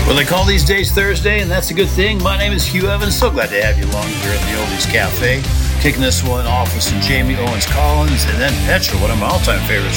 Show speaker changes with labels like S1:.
S1: Well, they call these days Thursday, and that's a good thing. My name is Hugh Evans. So glad to have you along here at the Oldies Cafe. Kicking this one off with some Jamie Owens Collins, and then Petra, one of my all-time favorites